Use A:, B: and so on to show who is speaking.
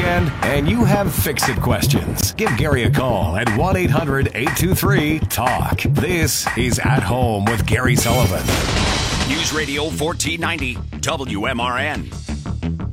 A: weekend and you have fix-it questions, give Gary a call at 1-800-823-TALK. This is At Home with Gary Sullivan.
B: News Radio 1490 WMRN.